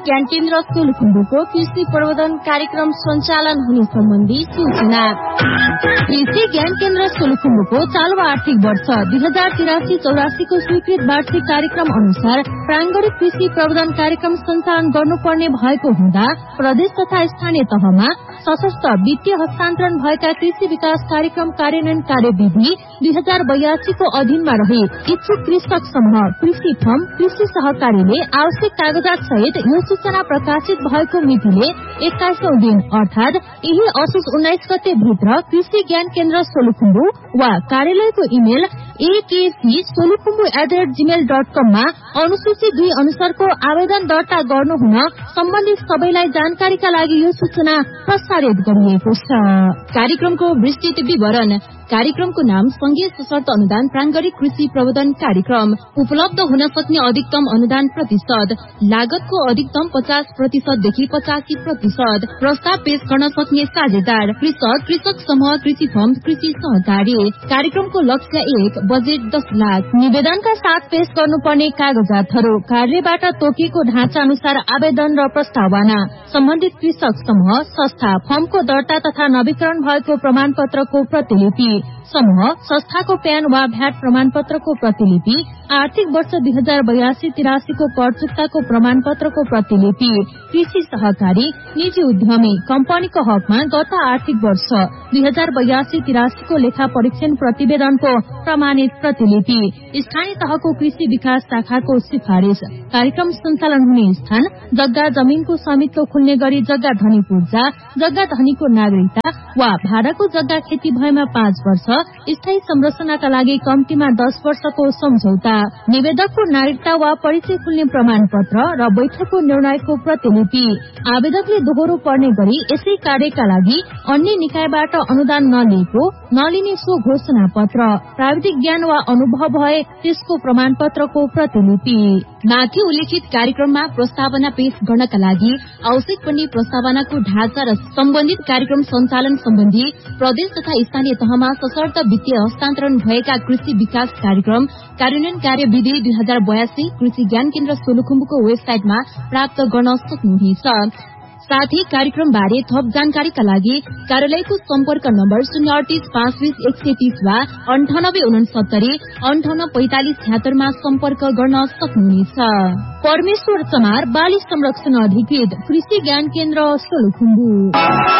ज्ञान केन्द्र सोलुखुम्बुको कृषि प्रवर्धन कार्यक्रम सञ्चालन हुने सम्बन्धी सूचना। कृषि ज्ञान केन्द्र सोलुखुम्बुको चालु आर्थिक वर्ष 2083-84 को स्वीकृत वार्षिक कार्यक्रम अनुसार प्राङ्गणिक कृषि प्रवर्धन कार्यक्रम सञ्चालन गर्नुपर्ने भएको हुँदा प्रदेश तथा स्थानीय तहमा सशस्त्र वित्तीय हस्तान्तरण भएका कृषि विकास कार्यक्रम कार्यान्वयन कार्यविधि 2082 को अधीनमा रहे इच्छुक कृषक समूह कृषि फर्म कृषि सहकारीले आवश्यक कागजात सहित यो सूचना प्रकाशित भएको मितिले 21औं दिन अर्थात यही असोज 19 गते भित्र कृषि ज्ञान केन्द्र सोलुखुम्बु वा कार्यालयको इमेल akcsolukhumbu@gmail.com मा अनुसूची 2 अनुसारको आवेदन दर्ता गर्नुहुन सम्बन्धित सबैलाई जानकारीका लागि यो सूचना प्रसारित गरिएको छ। कार्यक्रमको विस्तृत विवरण। कार्यक्रमको नाम संघीय सशर्त अनुदान प्राङ्गणिक कृषि प्रवर्धन कार्यक्रम। उपलब्ध हुन सक्ने अधिकतम अनुदान प्रतिशत, लागतको अधिकतम 50% देखि 85%। प्रस्ताव पेश गर्न सक्ने साझेदार कृषक, कृषक समूह, कृषि फर्म, कृषि सहकारी। कार्यक्रमको लक्ष्य 1, बजेट 10 लाख। निवेदनका साथ पेश गर्नुपर्ने कागजातहरू कार्यबाट तोकिएको ढाँचा अनुसार आवेदन र प्रस्तावना, सम्बन्धित कृषक समूह संस्था फर्मको दर्ता तथा नवीकरण भएको प्रमाणपत्रको प्रतिलिपि, समूह संस्थाको प्यान वा भ्याट प्रमाणपत्रको प्रतिलिपि, आर्थिक वर्ष 2082-83 को कर चुक्ताको प्रमाणपत्रको प्रतिलिपि, कृषि सहकारी निजी उद्यमी कम्पनीको हकमा गत आर्थिक वर्ष 2082-83 को लेखा परीक्षण प्रतिवेदनको प्रमाणित प्रतिलिपि, स्थानीय तहको कृषि विकास शाखाको सिफारिश। कार्यक्रम सञ्चालन हुने स्थान जग्गा जमीनको स्वामित्व खुल्ने गरी जग्गा धनी पूर्जा, जग्गा धनीको नागरिकता वा भाडाको जग्गा खेती भएमा 5 वर्ष, स्थायी संरचनाका लागि कम्तीमा 10 वर्षको सम्झौता, निवेदकको नागरिकता वा परिचय खुल्ने प्रमाणपत्र र बैठकको निर्णयको प्रतिलिपि। आवेदकले दोहोरो पर्ने गरी यसै कार्यका लागि अन्य निकायबाट अनुदान नलिने सो घोषणा पत्र, प्राविधिक ज्ञान वा अनुभव भए त्यसको प्रमाणपत्रको प्रतिलिपि। माथि उल्लेखित कार्यक्रममा प्रस्तावना पेश गर्नका लागि आवश्यक पर्ने प्रस्तावनाको ढाँचा र सम्बन्धित कार्यक्रम सञ्चालन सम्बन्धी प्रदेश तथा स्थानीय तहमा सशर्त वित्तीय हस्तान्तरण भएका कृषि विकास कार्यक्रम कार्यान्वयन कार्यविधि 2082 कृषि ज्ञान केन्द्र सोलुखुम्बुको वेबसाइटमा प्राप्त गर्न सक्नुहुनेछ। साथै कार्यक्रम बारे थप जानकारीका लागि कार्यालयको सम्पर्क नम्बर 038 520 130 वा 9869 5845 76 मा सम्पर्क गर्न सक्नुहुनेछ। परमेश्वर चमार, बाली संरक्षण अधिकृत, कृषि ज्ञान केन्द्र सोलुखुम्बु।